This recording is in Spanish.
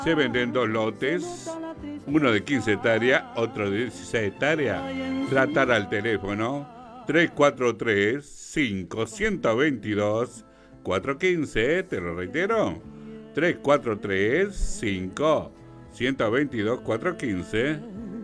Se venden dos lotes, uno de 15 hectáreas, otro de 16 hectáreas. Tratar al teléfono 343-5-122-415, te lo reitero, 343-5-122-415.